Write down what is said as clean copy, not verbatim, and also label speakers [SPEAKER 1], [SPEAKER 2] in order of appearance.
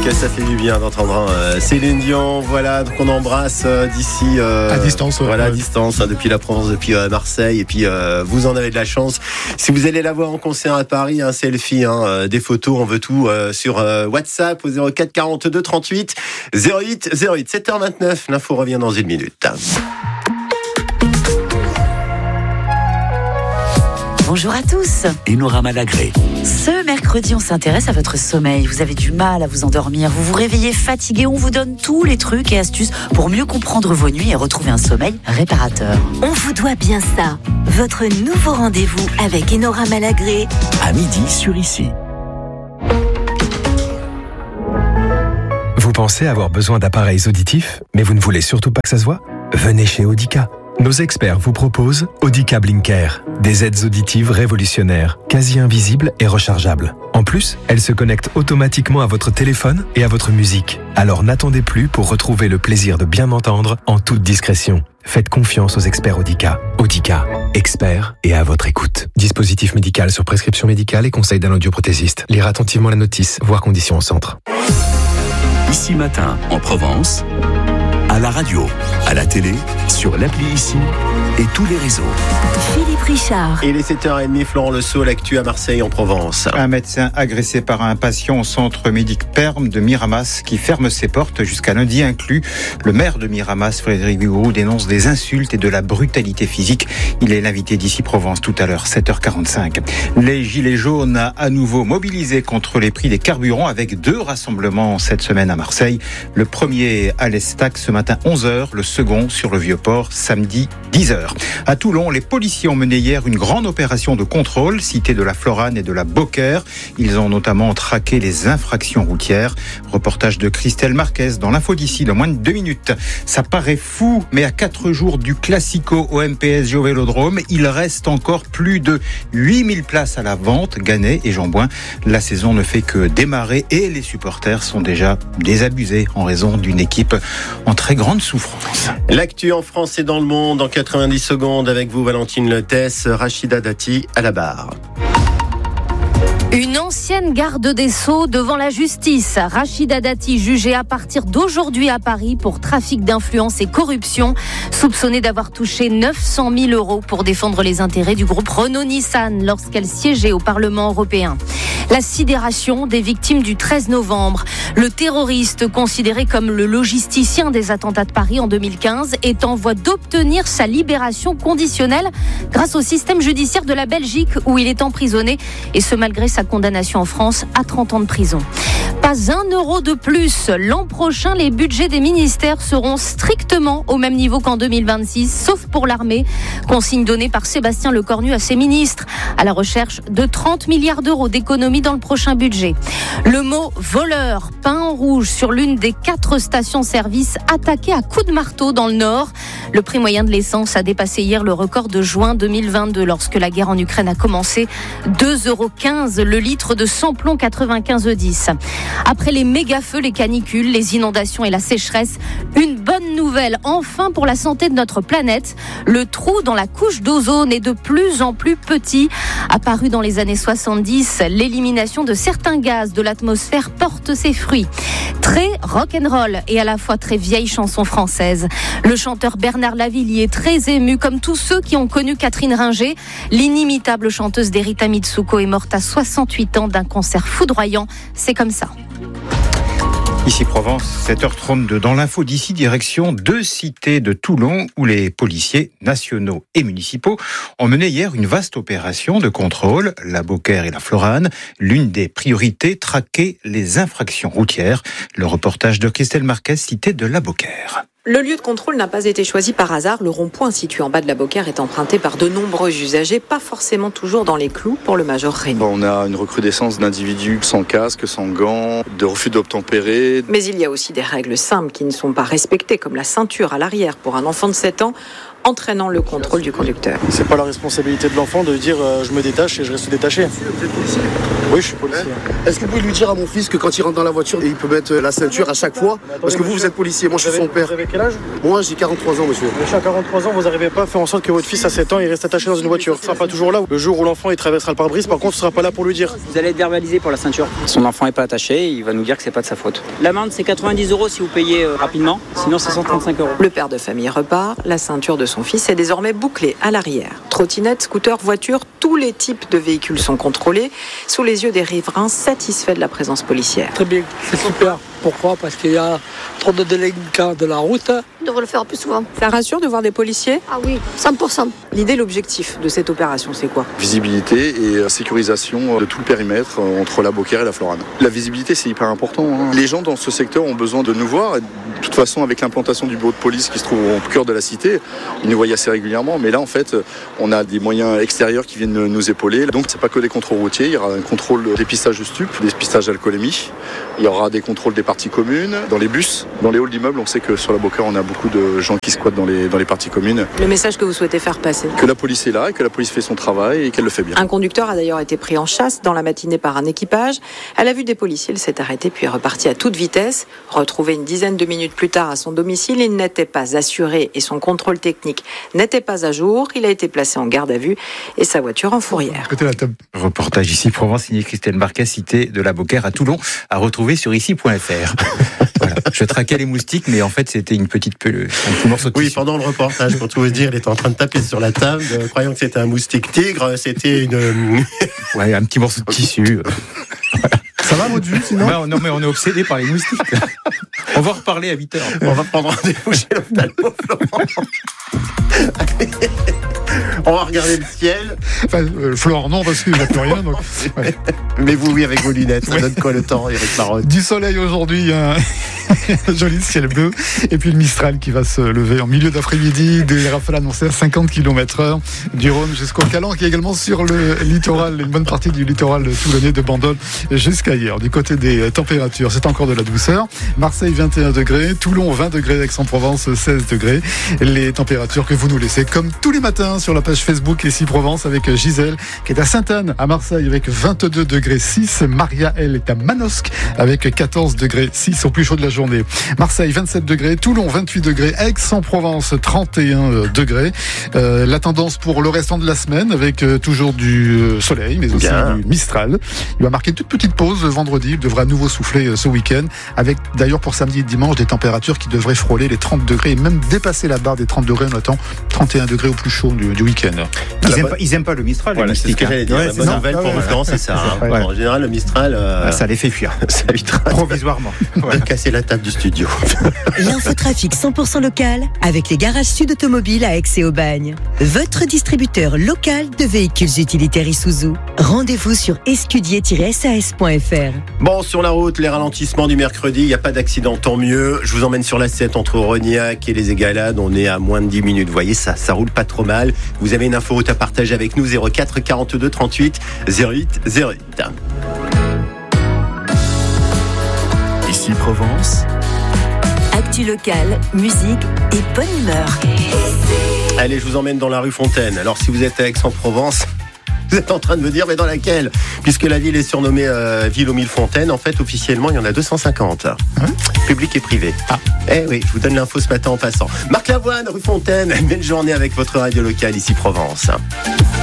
[SPEAKER 1] Que ça fait du bien d'entendre Céline Dion. Voilà, donc on embrasse d'ici
[SPEAKER 2] à distance.
[SPEAKER 1] Voilà, à distance, depuis la Provence, depuis Marseille. Et puis vous en avez de la chance. Si vous allez la voir en concert à Paris, un selfie, des photos, on veut tout sur WhatsApp au 04 42 38 08 08. 7h29. L'info revient dans une minute.
[SPEAKER 3] Bonjour à tous.
[SPEAKER 4] Enora Malagré.
[SPEAKER 3] Ce mercredi, on s'intéresse à votre sommeil. Vous avez du mal à vous endormir, vous vous réveillez fatigué. On vous donne tous les trucs et astuces pour mieux comprendre vos nuits et retrouver un sommeil réparateur.
[SPEAKER 5] On vous doit bien ça. Votre nouveau rendez-vous avec Enora Malagré.
[SPEAKER 4] À midi sur Ici.
[SPEAKER 6] Vous pensez avoir besoin d'appareils auditifs, mais vous ne voulez surtout pas que ça se voit ? Venez chez Audica. Nos experts vous proposent Audica Blinker, des aides auditives révolutionnaires, quasi invisibles et rechargeables. En plus, elles se connectent automatiquement à votre téléphone et à votre musique. Alors n'attendez plus pour retrouver le plaisir de bien entendre en toute discrétion. Faites confiance aux experts Audica. Audica, experts et à votre écoute. Dispositif médical sur prescription médicale et conseil d'un audioprothésiste. Lire attentivement la notice, voir conditions au centre.
[SPEAKER 4] Ici Matin, en Provence, à la radio, à la télé, sur l'appli Ici et tous les réseaux.
[SPEAKER 5] Philippe Richard.
[SPEAKER 1] Il est 7h30, Florent Le Sceau, l'actu à Marseille en Provence.
[SPEAKER 7] Un médecin agressé par un patient au centre Médic-Perm de Miramas qui ferme ses portes jusqu'à lundi inclus. Le maire de Miramas, Frédéric Vigourou, dénonce des insultes et de la brutalité physique. Il est l'invité d'Ici Provence tout à l'heure, 7h45. Les Gilets jaunes à nouveau mobilisés contre les prix des carburants avec 2 rassemblements cette semaine à Marseille. Le premier à l'Estac ce matin 11h, le second sur le Vieux-Port samedi 10h. À Toulon, les policiers ont mené hier une grande opération de contrôle, cité de la Florane et de la Beaucaire. Ils ont notamment traqué les infractions routières. Reportage de Christelle Marquez dans l'info d'ici de moins de 2 minutes. Ça paraît fou, mais à 4 jours du Classico au MPSG au Vélodrome, il reste encore plus de 8000 places à la vente. Gannet et Jean-Bouin, la saison ne fait que démarrer et les supporters sont déjà désabusés en raison d'une équipe en très grande souffrance.
[SPEAKER 1] L'actu en France et dans le monde en 90 secondes avec vous Valentine Lettès, Rachida Dati à la barre.
[SPEAKER 8] Une ancienne garde des Sceaux devant la justice. Rachida Dati jugée à partir d'aujourd'hui à Paris pour trafic d'influence et corruption, soupçonnée d'avoir touché 900 000 € pour défendre les intérêts du groupe Renault-Nissan lorsqu'elle siégeait au Parlement européen. La sidération des victimes du 13 novembre. Le terroriste, considéré comme le logisticien des attentats de Paris en 2015, est en voie d'obtenir sa libération conditionnelle grâce au système judiciaire de la Belgique où il est emprisonné, et ce malgré sa condamnation en France à 30 ans de prison. Pas 1 euro de plus. L'an prochain, les budgets des ministères seront strictement au même niveau qu'en 2026, sauf pour l'armée. Consigne donnée par Sébastien Lecornu à ses ministres, à la recherche de 30 milliards d'euros d'économies dans le prochain budget. Le mot voleur peint en rouge sur l'une des 4 stations-service attaquées à coups de marteau dans le Nord. Le prix moyen de l'essence a dépassé hier le record de juin 2022 lorsque la guerre en Ukraine a commencé. 2,15 € le litre de samplon 95E10. Après les méga-feux, les canicules, les inondations et la sécheresse, une bonne nouvelle enfin pour la santé de notre planète. Le trou dans la couche d'ozone est de plus en plus petit. Apparu dans les années 70, l'élimination de certains gaz de l'atmosphère porte ses fruits. Très rock'n'roll et à la fois très vieille chanson française. Le chanteur Bernard Lavilliers est très ému, comme tous ceux qui ont connu Catherine Ringer. L'inimitable chanteuse d'Erita Mitsuko est morte à 68 ans d'un cancer foudroyant. C'est comme ça.
[SPEAKER 7] Ici Provence, 7h32. Dans l'info d'ici, direction 2 cités de Toulon où les policiers nationaux et municipaux ont mené hier une vaste opération de contrôle, la Beaucaire et la Florane. L'une des priorités, traquer les infractions routières. Le reportage de Christelle Marquez, cité de la Beaucaire.
[SPEAKER 9] Le lieu de contrôle n'a pas été choisi par hasard. Le rond-point situé en bas de la Beaucaire est emprunté par de nombreux usagers, pas forcément toujours dans les clous pour le major Reynaud.
[SPEAKER 10] On a une recrudescence d'individus sans casque, sans gants, de refus d'obtempérer.
[SPEAKER 9] Mais il y a aussi des règles simples qui ne sont pas respectées, comme la ceinture à l'arrière pour un enfant de 7 ans. entraînant le contrôle du conducteur.
[SPEAKER 2] C'est pas la responsabilité de l'enfant de dire je me détache et je reste détaché.
[SPEAKER 11] Vous êtes policier ?
[SPEAKER 2] Oui, je suis policier.
[SPEAKER 11] Est-ce que vous pouvez lui dire à mon fils que quand il rentre dans la voiture, il peut mettre la ceinture à chaque fois ? Parce que vous êtes policier, moi je suis son père.
[SPEAKER 2] Vous avez quel âge ?
[SPEAKER 11] Moi j'ai 43 ans, monsieur.
[SPEAKER 2] Monsieur, à 43 ans, vous n'arrivez pas à faire en sorte que votre fils à 7 ans il reste attaché dans une voiture. Il sera pas toujours là. Le jour où l'enfant il traversera le pare-brise, par contre, ce sera pas là pour lui dire.
[SPEAKER 12] Vous allez être verbalisé pour la ceinture. Son enfant est pas attaché, il va nous dire que c'est pas de sa faute. L'amende c'est 90 € si vous payez rapidement, sinon c'est 135 €.
[SPEAKER 9] Le père de famille repart, la ceinture de son fils est désormais bouclée à l'arrière. Trottinette, scooter, voiture, tous les types de véhicules sont contrôlés sous les yeux des riverains satisfaits de la présence policière.
[SPEAKER 13] Très bien, c'est super. Pourquoi ? Parce qu'il y a trop de délinquants de la route.
[SPEAKER 14] On devrait le faire plus souvent.
[SPEAKER 9] Ça rassure de voir des policiers ?
[SPEAKER 14] Ah oui, 100%.
[SPEAKER 9] L'idée, l'objectif de cette opération, c'est quoi ?
[SPEAKER 10] Visibilité et sécurisation de tout le périmètre entre la Beaucaire et la Florane. La visibilité, c'est hyper important. Les gens dans ce secteur ont besoin de nous voir. De toute façon, avec l'implantation du bureau de police qui se trouve au cœur de la cité, ils nous voient assez régulièrement. Mais là, en fait, on a des moyens extérieurs qui viennent nous épauler. Donc, c'est pas que des contrôles routiers. Il y aura un contrôle dépistage de stupes, dépistage d'alcoolémie. Il y aura des contrôles des parties communes, dans les bus, dans les halls d'immeubles. On sait que sur la Beaucaire, on a beaucoup de gens qui squattent dans les parties communes.
[SPEAKER 9] Le message que vous souhaitez faire passer ?
[SPEAKER 10] Que la police est là et que la police fait son travail et qu'elle le fait bien.
[SPEAKER 9] Un conducteur a d'ailleurs été pris en chasse dans la matinée par un équipage. À la vue des policiers, il s'est arrêté puis est reparti à toute vitesse. Retrouvé une dizaine de minutes plus tard à son domicile, il n'était pas assuré et son contrôle technique n'était pas à jour. Il a été placé en garde à vue et sa voiture en fourrière.
[SPEAKER 7] Reportage ici Provence signé Christelle Marquet, cité de la Beaucaire à Toulon, à retrouver sur ici.fr. Voilà. Je traquais les moustiques, mais en fait c'était un petit morceau de tissu.
[SPEAKER 1] Oui, pendant le reportage, pour tout vous dire, il était en train de taper sur la table, croyant que c'était un moustique tigre, c'était une...
[SPEAKER 7] Ouais, un petit morceau de tissu. Voilà.
[SPEAKER 15] Ça va votre vue sinon ?
[SPEAKER 7] Non, mais on est obsédé par les moustiques. On va reparler à 8h.
[SPEAKER 1] On va prendre rendez-vous chez l'ophtalmo, Florent. On va regarder le ciel.
[SPEAKER 15] Enfin, Florent, non, parce qu'il n'y a plus rien. Donc, ouais.
[SPEAKER 1] Mais vous, oui, avec vos lunettes, ça donne quoi le temps, Eric Marotte ?
[SPEAKER 15] Du soleil aujourd'hui, un joli ciel bleu. Et puis le Mistral qui va se lever en milieu d'après-midi. Des rafales annoncées à 50 km/h du Rhône jusqu'au Calan, qui est également sur le littoral, une bonne partie du littoral toulonnais de Bandol jusqu'à hier. Du côté des températures, c'est encore de la douceur. Marseille 21 degrés, Toulon 20 degrés, Aix-en-Provence 16 degrés. Les températures que vous nous laissez comme tous les matins sur la page Facebook Ici Provence avec Gisèle qui est à Sainte-Anne à Marseille avec 22 degrés 6. Maria, elle, est à Manosque avec 14 degrés 6 au plus chaud de la journée. Marseille 27 degrés, Toulon 28 degrés, Aix-en-Provence 31 degrés. La tendance pour le restant de la semaine avec toujours du soleil mais aussi du Mistral. Il va marquer une toute petite pause vendredi. Il devra à nouveau souffler ce week-end avec d'ailleurs pour samedi et dimanche des températures qui devraient frôler les 30 degrés et même dépasser la barre des 30 degrés. On attend 31 degrés au plus chaud du week-end.
[SPEAKER 7] Ils aiment pas le Mistral.
[SPEAKER 1] Voilà, c'est ce que j'allais dire. La bonne nouvelle pour Florent, c'est ça. Hein. Ouais. En général, le Mistral...
[SPEAKER 7] ça les fait fuir.
[SPEAKER 1] Ça évitera
[SPEAKER 7] provisoirement
[SPEAKER 1] de casser la table du studio.
[SPEAKER 16] L'infotrafic 100% local avec les garages Sud Automobile à Aix et Aubagne. Votre distributeur local de véhicules utilitaires Isuzu. Rendez-vous sur escudier-sas.fr.
[SPEAKER 1] Bon, sur la route, les ralentissements du mercredi, il n'y a pas d'accident, tant mieux. Je vous emmène sur la 7 entre Rognac et les Égalades. On est à moins de 10 minutes. Vous voyez, ça roule pas trop mal. Vous avez une inforoute à partager avec nous, 04 42 38 08 08.
[SPEAKER 4] Ici Provence.
[SPEAKER 16] Actu locale, musique et bonne humeur.
[SPEAKER 1] Allez, je vous emmène dans la rue Fontaine. Alors, si vous êtes à Aix-en-Provence, vous êtes en train de me dire, mais dans laquelle ? Puisque la ville est surnommée Ville aux 1000 fontaines, en fait, officiellement, il y en a 250. Public et privé. Eh oui, je vous donne l'info ce matin en passant. Marc Lavoine, rue Fontaine, belle journée avec votre radio locale, Ici Provence.